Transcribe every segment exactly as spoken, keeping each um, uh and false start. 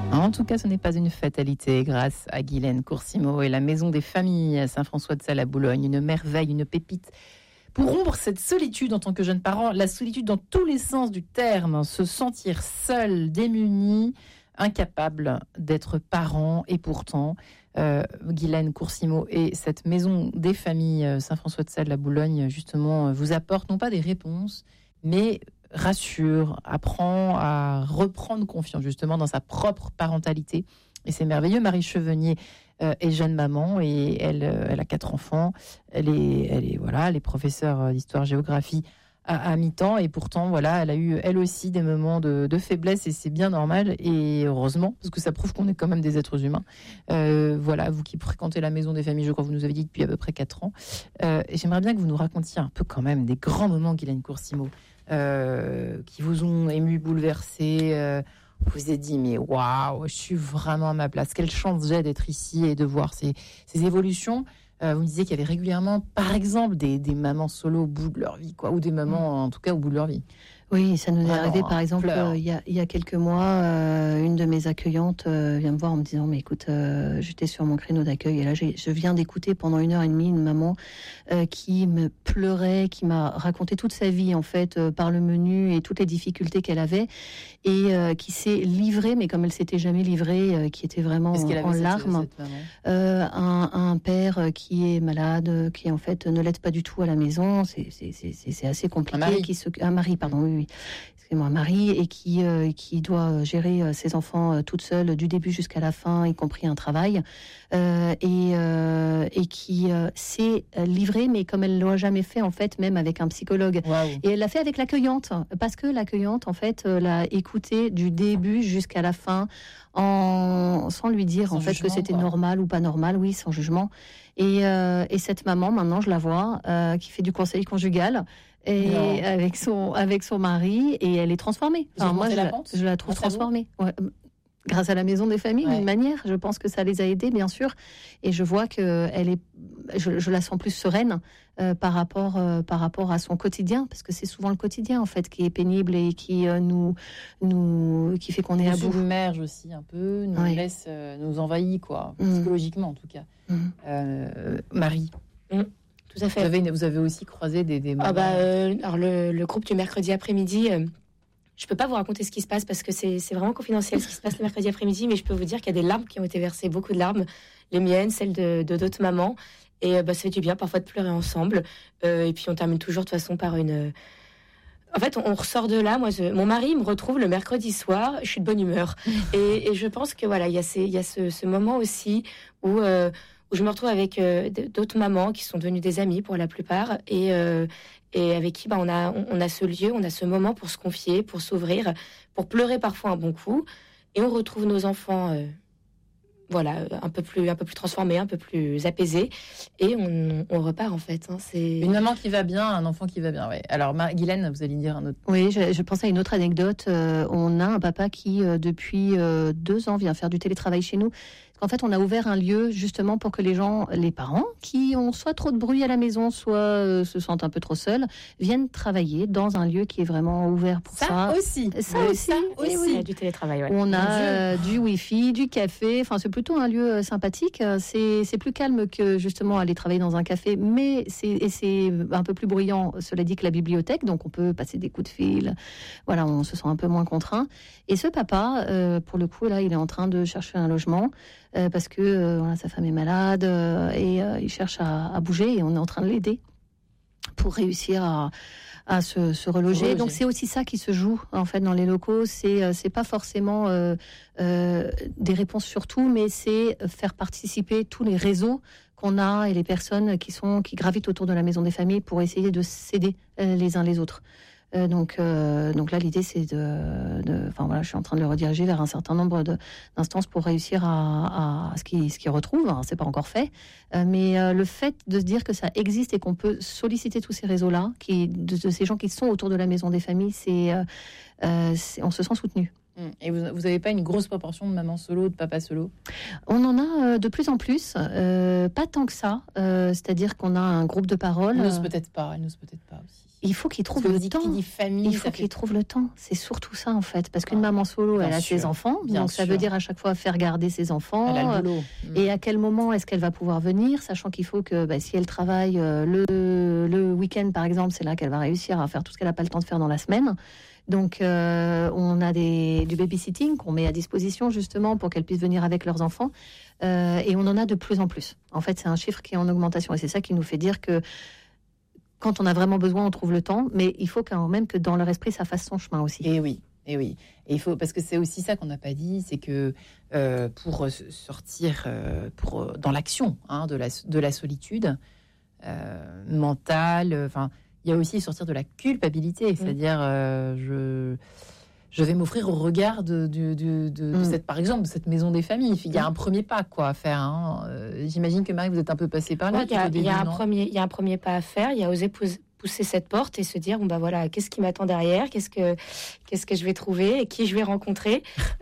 En tout cas, ce n'est pas une fatalité grâce à Guylaine Coursimo et la Maison des Familles à Saint-François-de-Sales à Boulogne. Une merveille, une pépite. Pour rompre cette solitude en tant que jeune parent, la solitude dans tous les sens du terme, se sentir seul, démuni, incapable d'être parent, et pourtant, euh, Guylaine Coursimo et cette Maison des Familles Saint-François-de-Sales à Boulogne, justement, vous apportent non pas des réponses, mais rassure, apprend à reprendre confiance justement dans sa propre parentalité. Et c'est merveilleux. Marie Chevenier euh, est jeune maman et elle, euh, elle a quatre enfants. Elle est, elle est, voilà, elle est professeure d'histoire-géographie à, à mi-temps et pourtant, voilà, elle a eu elle aussi des moments de, de faiblesse et c'est bien normal et heureusement parce que ça prouve qu'on est quand même des êtres humains. Euh, voilà, vous qui fréquentez la Maison des Familles, je crois que vous nous avez dit depuis à peu près quatre ans. Euh, et j'aimerais bien que vous nous racontiez un peu quand même des grands moments, Guylaine Coursimo. Euh, qui vous ont ému, bouleversé, euh, vous vous êtes dit mais waouh, je suis vraiment à ma place, quelle chance j'ai d'être ici et de voir ces, ces évolutions. Euh, vous me disiez qu'il y avait régulièrement, par exemple, des, des mamans solo au bout de leur vie, quoi, ou des mamans en tout cas au bout de leur vie. Oui, ça nous est Vraiment, arrivé par exemple euh, il y, a, y a quelques mois, euh, une de mes accueillantes euh, vient me voir en me disant mais écoute, euh, j'étais sur mon créneau d'accueil et là j'ai, je viens d'écouter pendant une heure et demie une maman euh, qui me pleurait, qui m'a raconté toute sa vie en fait euh, par le menu et toutes les difficultés qu'elle avait et euh, qui s'est livrée, mais comme elle s'était jamais livrée, euh, qui était vraiment en, en larmes. Cette, cette euh, un, un père qui est malade, qui en fait ne l'aide pas du tout à la maison, c'est, c'est, c'est, c'est assez compliqué. Un mari, qui se, un mari pardon, oui. Oui. Excusez-moi, Marie, et qui, euh, qui doit gérer euh, ses enfants euh, toute seule du début jusqu'à la fin, y compris un travail, euh, et, euh, et qui euh, s'est livrée, mais comme elle ne l'a jamais fait, en fait, même avec un psychologue. Wow. Et elle l'a fait avec l'accueillante, parce que l'accueillante, en fait, euh, l'a écoutée du début jusqu'à la fin, en, sans lui dire, sans en fait, que c'était quoi. Normal ou pas normal, oui, sans jugement. Et, euh, et cette maman, maintenant, je la vois, euh, qui fait du conseil conjugal, et non. avec son avec son mari et elle est transformée. Enfin, moi je la, je la trouve transformée. Ouais. Grâce à la Maison des Familles, ouais. D'une manière, je pense que ça les a aidés bien sûr et je vois que elle est je, je la sens plus sereine euh, par rapport euh, par rapport à son quotidien parce que c'est souvent le quotidien en fait qui est pénible et qui euh, nous nous qui fait qu'on nous est à bout. Nous submerge aussi un peu, nous ouais. laisse euh, nous envahit quoi, mmh. psychologiquement en tout cas. Mmh. Euh, Marie. Mmh. Tout à fait. Vous avez, vous avez aussi croisé des, des moments... Ah bah, euh, alors le, le groupe du mercredi après-midi, euh, je peux pas vous raconter ce qui se passe parce que c'est, c'est vraiment confidentiel ce qui se passe le mercredi après-midi, mais je peux vous dire qu'il y a des larmes qui ont été versées, beaucoup de larmes, les miennes, celles de, de d'autres mamans, et euh, bah, ça fait du bien parfois de pleurer ensemble, euh, et puis on termine toujours de toute façon par une... En fait, on, on ressort de là, moi, je, mon mari me retrouve le mercredi soir, je suis de bonne humeur, et, et je pense que voilà, il y a, ces, il y a ce, ce moment aussi où... Euh, où je me retrouve avec euh, d'autres mamans qui sont devenues des amies pour la plupart et, euh, et avec qui bah, on, a, on, on a ce lieu, on a ce moment pour se confier, pour s'ouvrir, pour pleurer parfois un bon coup et on retrouve nos enfants euh, voilà, un peu plus, un peu plus transformés, un peu plus apaisés et on, on repart en fait. Hein, c'est... Une maman qui va bien, un enfant qui va bien, oui. Alors Mar- Guylaine, vous allez dire un autre... Oui, je, je pense à une autre anecdote. Euh, on a un papa qui euh, depuis euh, deux ans vient faire du télétravail chez nous. En fait, on a ouvert un lieu justement pour que les gens, les parents, qui ont soit trop de bruit à la maison, soit euh, se sentent un peu trop seuls, viennent travailler dans un lieu qui est vraiment ouvert pour ça. Ça aussi. Ça oui, aussi. Ça aussi. Oui. Il y a du télétravail. Ouais. On a euh, du wifi, du café. Enfin, c'est plutôt un lieu euh, sympathique. C'est, c'est plus calme que justement aller travailler dans un café, mais c'est, et c'est un peu plus bruyant, cela dit, que la bibliothèque. Donc, on peut passer des coups de fil. Voilà, on se sent un peu moins contraint. Et ce papa, euh, pour le coup, là, il est en train de chercher un logement. Euh, parce que euh, voilà, sa femme est malade euh, et euh, il cherche à, à bouger et on est en train de l'aider pour réussir à, à se, se reloger. reloger. Donc c'est aussi ça qui se joue en fait dans les locaux. C'est euh, c'est pas forcément euh, euh, des réponses sur tout, mais c'est faire participer tous les réseaux qu'on a et les personnes qui sont qui gravitent autour de la Maison des Familles pour essayer de s'aider euh, les uns les autres. Euh, donc, euh, donc là, l'idée, c'est de, de, enfin voilà, je suis en train de le rediriger vers un certain nombre de, d'instances pour réussir à, à, à ce qu'ils, ce qu'ils retrouvent. Hein, c'est pas encore fait, euh, mais euh, le fait de se dire que ça existe et qu'on peut solliciter tous ces réseaux-là, qui, de, de ces gens qui sont autour de la Maison des Familles, c'est, euh, euh, c'est on se sent soutenu. Et vous n'avez pas une grosse proportion de mamans solo, de papas solo ? On en a euh, de plus en plus, euh, pas tant que ça. Euh, c'est-à-dire qu'on a un groupe de parole. Elle n'ose peut-être pas, elle n'ose peut-être pas aussi. Il faut qu'il trouve Parce que le dit, temps. Qui dit famille, Il faut ça qu'il fait... trouve le temps. C'est surtout ça, en fait. Parce qu'une Ah, maman solo, elle a sûr, ses enfants. bien Donc, ça sûr. veut dire à chaque fois faire garder ses enfants. Elle a le boulot. Et à quel moment est-ce qu'elle va pouvoir venir, sachant qu'il faut que bah, si elle travaille euh, le, le week-end, par exemple, c'est là qu'elle va réussir à faire tout ce qu'elle n'a pas le temps de faire dans la semaine. Donc, euh, on a des, du babysitting qu'on met à disposition justement pour qu'elles puissent venir avec leurs enfants. Euh, et on en a de plus en plus. En fait, c'est un chiffre qui est en augmentation. Et c'est ça qui nous fait dire que quand on a vraiment besoin, on trouve le temps. Mais il faut quand même que dans leur esprit, ça fasse son chemin aussi. Et oui. Et oui, et il faut, parce que c'est aussi ça qu'on n'a pas dit, c'est que euh, pour sortir euh, pour, euh, dans l'action hein, de, la, de la solitude euh, mentale, enfin, il y a aussi sortir de la culpabilité, c'est-à-dire euh, je, je vais m'offrir au regard de, de, de, de, de Mm. cette, par exemple, de cette maison des familles. Il y a un premier pas quoi, à faire. Hein. Euh, j'imagine que Marie, vous êtes un peu passée par là. Ouais, il y a, au début, il y a un non premier, il y a un premier pas à faire. Il y a oser pousser, pousser cette porte et se dire bon bah voilà, qu'est-ce qui m'attend derrière, qu'est-ce que qu'est-ce que je vais trouver et qui je vais rencontrer.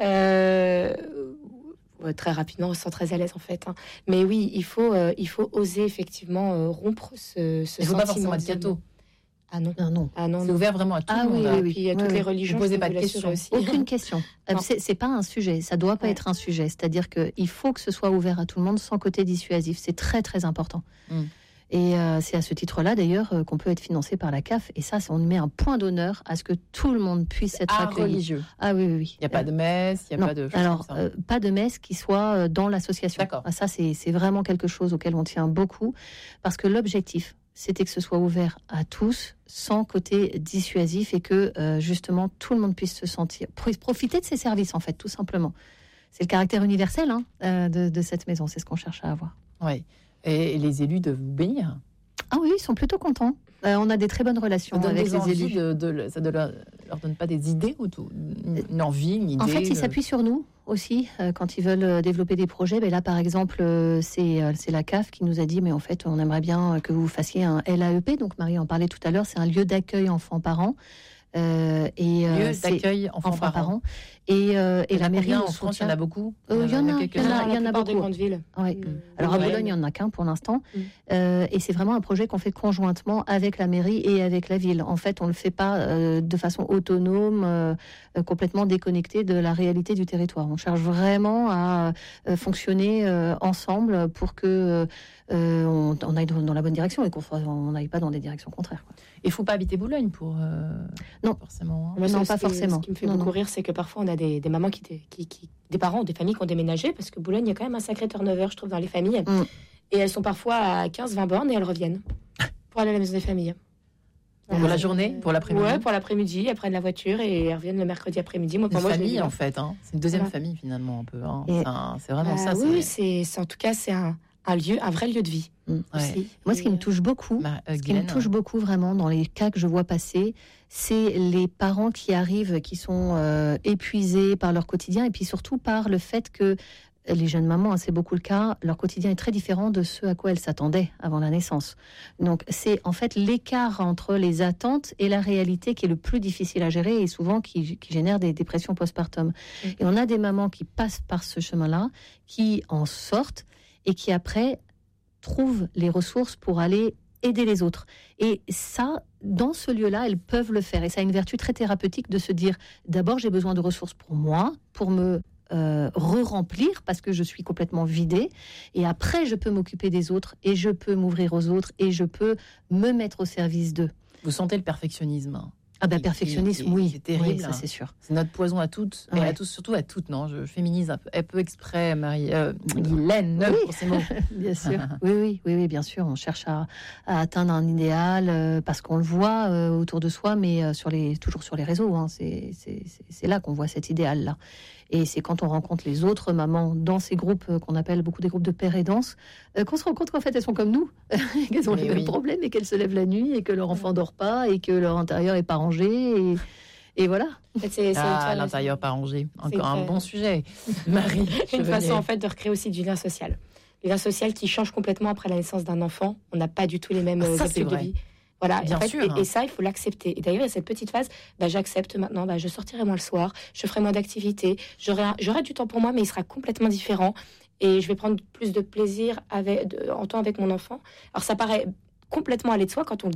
Euh, ouais, très rapidement, on se sent très à l'aise en fait. Hein. Mais oui, il faut euh, il faut oser effectivement euh, rompre ce, ce Il ne faut sentiment. pas forcément être catho. Ah non. Non, non. Ah non. C'est non. ouvert vraiment à tout Ah le oui, monde. oui, hein. oui. Puis il y a toutes Ouais, les ouais. religions. Vous posez je pas peux de vous l'assurer questions. aussi. Aucune question. Euh, Non. C'est, c'est pas un sujet. Ça doit pas Ouais. être un sujet. C'est-à-dire qu'il faut que ce soit ouvert à tout le monde sans côté dissuasif. C'est très, très important. Mm. Et euh, c'est à ce titre-là, d'ailleurs, euh, qu'on peut être financé par la C A F. Et ça, c'est- on met un point d'honneur à ce que tout le monde puisse être Art accueilli. religieux. Ah oui, oui, oui. Il n'y a pas de messe, il n'y a Non. pas de choses Alors, comme ça. euh, pas de messe qui soit euh, dans l'association. D'accord. Ah, ça, c'est, c'est vraiment quelque chose auquel on tient beaucoup. Parce que l'objectif, c'était que ce soit ouvert à tous, sans côté dissuasif, et que, euh, justement, tout le monde puisse se sentir... puisse profiter de ces services, en fait, tout simplement. C'est le caractère universel hein, euh, de, de cette maison. C'est ce qu'on cherche à avoir. Ouais. Et, et les élus de vous bénir. Ah oui, ils sont plutôt contents. Euh, on a des très bonnes relations Ça donne avec des les envies élus. de, de- ça ne leur, leur donne pas des idées ou tout une, une envie, une idée. En fait, ils euh, s'appuient sur nous aussi euh, quand ils veulent euh, développer des projets. Mais là, par exemple, euh, c'est, euh, c'est la C A F qui nous a dit, mais en fait, on aimerait bien que vous fassiez un L A E P. Donc, Marie en parlait tout à l'heure. C'est un lieu d'accueil enfants-parents. Euh, et, euh, lieu c'est- d'accueil enfants, enfants parents. parents. Et, euh, et la mairie Combien nous en France, il y soutient. en a beaucoup. Euh, il y en a, quelques-uns. il y en a, Dans la plupart des beaucoup. grandes villes. Ouais. Mm. Alors à Ouais. Boulogne, il n'y en a qu'un pour l'instant. Mm. Euh, et c'est vraiment un projet qu'on fait conjointement avec la mairie et avec la ville. En fait, on ne le fait pas euh, de façon autonome, euh, euh, complètement déconnectée de la réalité du territoire. On cherche vraiment à euh, fonctionner euh, ensemble pour que euh, on, on aille dans, dans la bonne direction et qu'on soit- on n'aille pas dans des directions contraires. Quoi. Il ne faut pas habiter Boulogne pour. euh, Non. Forcément. hein. Moi, Non, ce- pas ce qui- forcément. Ce qui me fait Non, beaucoup non. rire, c'est que parfois on a des, des mamans qui, dé- qui, qui- des parents, des familles qui ont déménagé parce que Boulogne, il y a quand même un sacré turnover, je trouve, dans les familles. Mm. Et elles sont parfois à quinze vingt bornes et elles reviennent pour aller à la maison des familles. Pour la journée, pour l'après-midi. Ouais, pour l'après-midi, elles prennent la voiture et elles reviennent le mercredi après-midi. Moi, Une pour moi, je l'ai famille vu, hein. en fait. hein. C'est une deuxième Voilà. famille finalement un peu. hein. Et- C'est un- C'est vraiment Bah ça. oui, c'est- c'est, c'est en tout cas c'est un, un lieu, un vrai lieu de vie. Mm. Ouais. aussi. Moi, ce qui Et, me touche beaucoup, Ma- euh, Ce qui me Guylaine, touche beaucoup vraiment dans les cas que je vois passer, c'est les parents qui arrivent, qui sont euh, épuisés par leur quotidien et puis surtout par le fait que les jeunes mamans, hein, c'est beaucoup le cas, leur quotidien est très différent de ce à quoi elles s'attendaient avant la naissance. Donc c'est en fait l'écart entre les attentes et la réalité qui est le plus difficile à gérer et souvent qui, qui génère des dépressions postpartum. Mm. Et on a des mamans qui passent par ce chemin-là, qui en sortent et qui après trouvent les ressources pour aller aider les autres. Et ça, dans ce lieu-là, elles peuvent le faire. Et ça a une vertu très thérapeutique de se dire, d'abord, j'ai besoin de ressources pour moi, pour me euh, re-remplir, parce que je suis complètement vidée. Et après, je peux m'occuper des autres, et je peux m'ouvrir aux autres, et je peux me mettre au service d'eux. Vous sentez le perfectionnisme. hein. Ah ben, Qui- perfectionnisme, qui- oui. c'est terrible, Oui, ça hein. c'est sûr. C'est notre poison à toutes, et Ouais. à tous, surtout à toutes, non je, je féminise un peu, un peu exprès, Marie, euh, Guylaine, Oui. pour ces mots. Bien sûr. Oui, oui, oui, oui, bien sûr. On cherche à, à atteindre un idéal euh, parce qu'on le voit euh, autour de soi, mais euh, sur les, toujours sur les réseaux. Hein. C'est, c'est, c'est- c'est là qu'on voit cet idéal-là. Et c'est quand on rencontre les autres mamans dans ces groupes euh, qu'on appelle beaucoup des groupes de père et danse, euh, qu'on se rend compte qu'en fait elles sont comme nous, qu'elles ont Mais les mêmes oui. problèmes et qu'elles se lèvent la nuit et que leur enfant dort pas et que leur intérieur est pas rangé. Et, et voilà. en fait, c'est, c'est Ah, une- l'intérieur pas rangé. Encore un très- bon sujet. Marie, une Chevalier. façon en fait de recréer aussi du lien social. Le lien social qui change complètement après la naissance d'un enfant. On n'a pas du tout les mêmes Ah, ça, euh, c'est habitudes de vrai. vie. Voilà, Bien en fait, sûr, et, hein. et ça, il faut l'accepter. Et d'ailleurs, il y a cette petite phase, bah, j'accepte maintenant, bah, je sortirai moins le soir, je ferai moins d'activités, j'aurai, un- j'aurai du temps pour moi, mais il sera complètement différent. Et je vais prendre plus de plaisir avec, de- en temps avec mon enfant. Alors, ça paraît complètement aller de soi quand on le dit,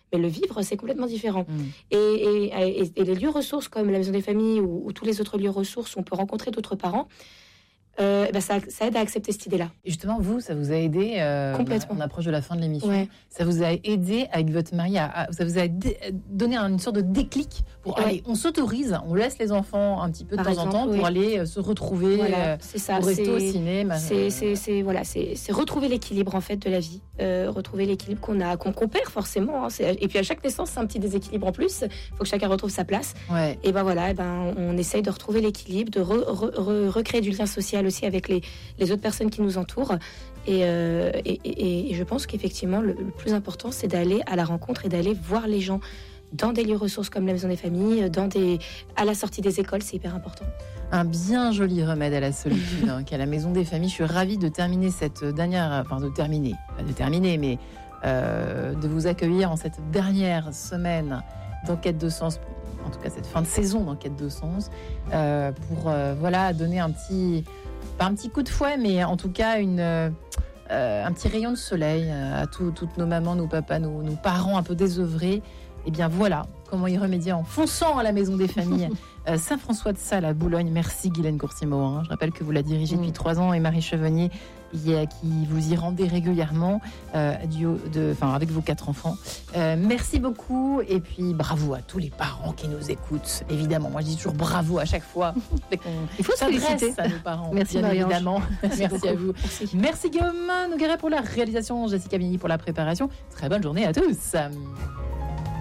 mais le vivre, c'est complètement différent. Mmh. Et, et, et, et les lieux ressources comme la maison des familles ou, ou tous les autres lieux ressources où on peut rencontrer d'autres parents, euh, ben ça, ça aide à accepter cette idée-là. Et justement, vous, ça vous a aidé, euh, Complètement. On approche de la fin de l'émission, Ouais. ça vous a aidé avec votre mari, à, à- ça vous a dé- donné une sorte de déclic pour Ouais. aller, on s'autorise, on laisse les enfants un petit peu de Par temps exemple, en temps oui. pour aller euh, se retrouver Voilà, euh, c'est ça. au resto, au c'est- cinéma. C'est, c'est, c'est, voilà, c'est, c'est retrouver l'équilibre en fait de la vie, euh, retrouver l'équilibre qu'on a, qu'on, qu'on perd forcément. Hein, c'est- et puis à chaque naissance, c'est un petit déséquilibre en plus. Il faut que chacun retrouve sa place. Ouais. Et ben voilà, et ben on essaye de retrouver l'équilibre, de re- re- re- recréer du lien social aussi avec les, les autres personnes qui nous entourent. Et, euh, et, et, et je pense qu'effectivement, le, le plus important, c'est d'aller à la rencontre et d'aller voir les gens dans des lieux ressources comme la maison des familles, dans des, à la sortie des écoles, c'est hyper important. Un bien joli remède à la solitude hein, qu'à la Maison des Familles. Je suis ravie de terminer cette dernière, enfin de terminer, pas de terminer, mais euh, de vous accueillir en cette dernière semaine d'enquête de sens, en tout cas cette fin de saison d'enquête de sens, euh, pour euh, voilà donner un petit, pas un petit coup de fouet, mais en tout cas une euh, un petit rayon de soleil à tout- toutes nos mamans, nos papas, nos, nos parents un peu désœuvrés. Et bien voilà comment y remédier en fonçant à la Maison des Familles euh, Saint-François de Sales à Boulogne. Merci Guylaine Courcimo. Hein. Je rappelle que vous la dirigez depuis Mm. trois ans et Marie Chevenier y a- qui vous y rendez régulièrement euh, du haut de, enfin, avec vos quatre enfants. Euh, merci beaucoup et puis bravo à tous les parents qui nous écoutent. Évidemment, moi je dis toujours bravo à chaque fois. dès qu'on Il faut se s'adresse féliciter. à nos parents. Merci, bien Marie-Ange. évidemment. Merci, beaucoup. à vous. Merci. Merci Guillaume Nogueret pour la réalisation, Jessica Bini pour la préparation. Très bonne journée à tous.